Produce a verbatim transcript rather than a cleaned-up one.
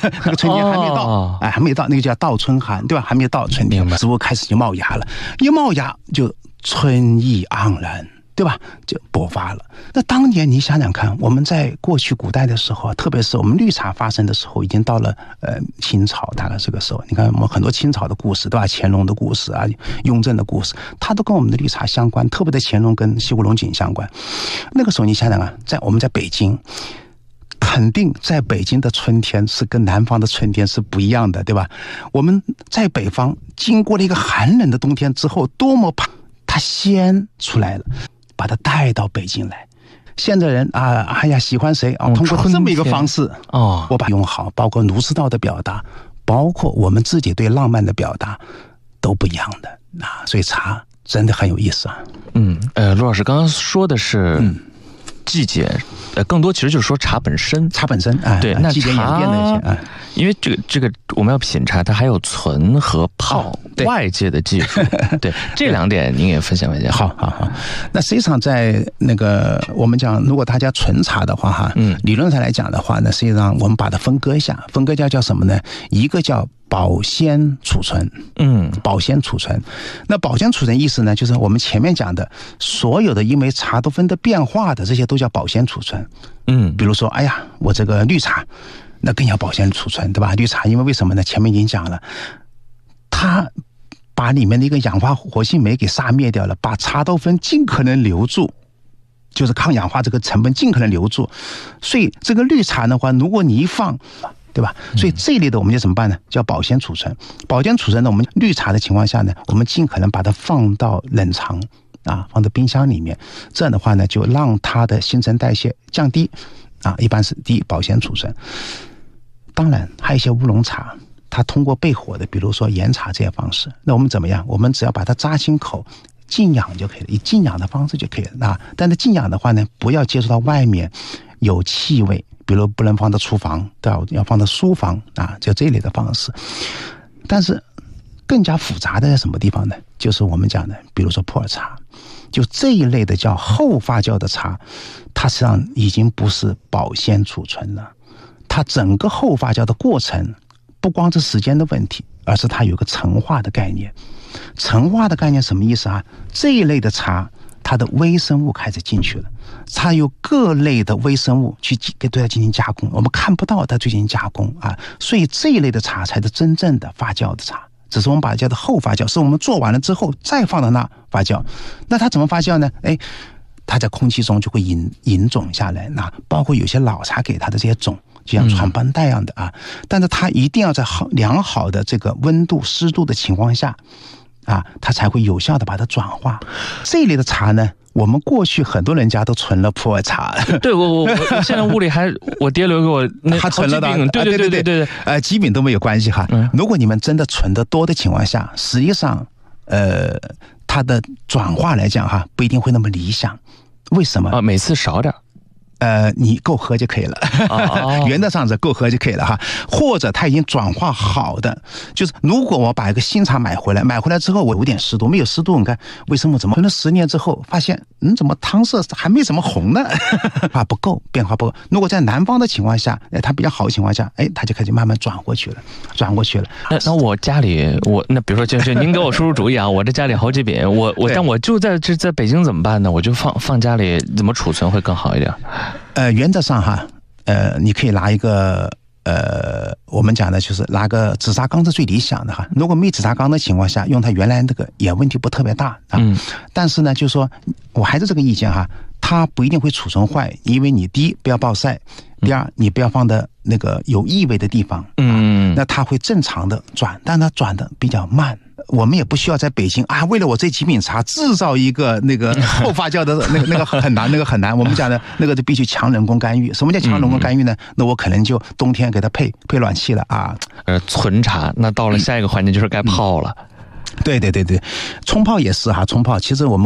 那个春天还没到， 哦、 哎，还没到，那个叫倒春寒，对吧？还没到春天，植物开始就冒芽了，一冒芽就春意盎然。对吧？就勃发了。那当年你想想看，我们在过去古代的时候，特别是我们绿茶发生的时候，已经到了呃清朝，大概这个时候，你看我们很多清朝的故事，对吧？乾隆的故事啊，雍正的故事，它都跟我们的绿茶相关，特别的乾隆跟西湖龙井相关。那个时候你想想啊，在我们在北京。肯定在北京的春天是跟南方的春天是不一样的，对吧？我们在北方经过了一个寒冷的冬天之后，多么怕它先出来了。把它带到北京来，现在人啊，哎呀，喜欢谁啊？通过这么一个方式哦， 我把用好，包括儒释道的表达，包括我们自己对浪漫的表达，都不一样的啊。所以茶真的很有意思啊。 嗯，呃，陆老师刚刚说的是季节，呃，更多其实就是说茶本身， 茶本身啊， 对， 哎、 那季节演变的一些啊。 因为这个这个我们要品茶，它还有存和泡、哦、外界的技术，对这两点您也分享一下。 好好好，那实际上在那个我们讲，如果大家纯茶的话哈，嗯，理论上来讲的话呢，实际上我们把它分割一下，分割叫叫什么呢？一个叫保鲜储存，嗯，保鲜储存。那保鲜储存意思呢，就是我们前面讲的所有的因为茶多酚的变化的这些都叫保鲜储存，嗯，比如说，哎呀，我这个绿茶。那更要保鲜储存，对吧？绿茶，因为为什么呢？前面已经讲了，它把里面的一个氧化活性酶给杀灭掉了，把茶多酚尽可能留住，就是抗氧化这个成分尽可能留住。所以这个绿茶的话，如果你一放，对吧？所以这一类的我们就怎么办呢？叫保鲜储存。保鲜储存呢，我们绿茶的情况下呢，我们尽可能把它放到冷藏啊，放到冰箱里面，这样的话呢，就让它的新陈代谢降低啊，一般是第一保鲜储存。当然还有一些乌龙茶，它通过焙火的，比如说岩茶这些方式，那我们怎么样？我们只要把它扎清口静养就可以了，以静养的方式就可以了啊。但是静养的话呢，不要接触到外面有气味，比如不能放到厨房，对吧？要放到书房啊，就这一类的方式。但是更加复杂的在什么地方呢？就是我们讲的，比如说普洱茶，就这一类的叫后发酵的茶，它实际上已经不是保鲜储存了。它整个后发酵的过程不光是时间的问题，而是它有个陈化的概念。陈化的概念什么意思啊？这一类的茶它的微生物开始进去了，它有各类的微生物去给对它进行加工，我们看不到它进行加工啊，所以这一类的茶才是真正的发酵的茶。只是我们把它叫做后发酵，是我们做完了之后再放到那发酵。那它怎么发酵呢？哎，它在空气中就会引引种下来。那包括有些老茶给它的这些种，就像传帮带一样的啊，但是它一定要在好良好的这个温度湿度的情况下啊，它才会有效的把它转化。这一类的茶呢，我们过去很多人家都存了普洱茶。 对，我我我现在屋里还我爹留给我那他存了的， 对对对对对对， 呃，几饼都没有关系哈。嗯、如果你们真的存得多的情况下，实际上呃，它的转化来讲哈，不一定会那么理想。为什么啊？ 每次少点。 呃，你够喝就可以了，哦、原则上是够喝就可以了哈。或者它已经转化好的，就是如果我把一个新茶买回来，买回来之后我有点湿度，没有湿度，你看为什么怎么存了十年之后发现，嗯，怎么汤色还没怎么红呢？啊，不够，变化不够。如果在南方的情况下，哎，它比较好的情况下，哎，它就开始慢慢转过去了，转过去了。 那那我家里，我那比如说就就您给我出出主意啊，我这家里好几饼，我我但我就在这在北京怎么办呢？我就放放家里，怎么储存会更好一点？ 呃，原则上哈，呃，你可以拿一个呃，我们讲的就是拿个紫砂缸是最理想的哈。如果没紫砂缸的情况下，用它原来那个也问题不特别大啊。嗯。但是呢，就是说我还是这个意见哈，它不一定会储存坏，因为你第一不要暴晒，第二你不要放的那个有异味的地方，嗯，那它会正常的转，但它转的比较慢。我们也不需要在北京啊，为了我这几饼茶制造一个那个后发酵的那个那个很难，那个很难。我们讲的那个就必须强人工干预。什么叫强人工干预呢？那我可能就冬天给它配配暖气了啊。 呃，存茶，那到了下一个环节就是该泡了。 嗯、对对对对，冲泡也是哈，冲泡其实我们。